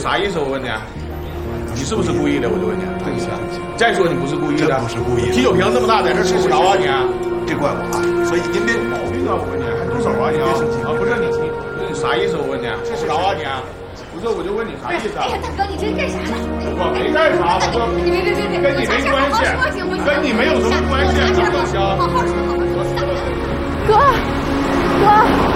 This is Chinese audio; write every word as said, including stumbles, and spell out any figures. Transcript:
啥意思？我问你，你是不是故意的？我就问你，不是。再说你不是故意的， 不是故意的。 啤酒瓶这么大，在这吃不着啊你？ 这怪我啊！所以您别毛病啊！我问你，还动手啊你？啊，不是你，你啥意思？我问你，吃不着啊你？不是，我就问你啥意思？ 哎呀，大哥，你这干啥呢？ 我没干啥，我说你别别别别， 跟你没关系，跟你没有什么关系，能不能行？ 好好说，好好说。哥，哥。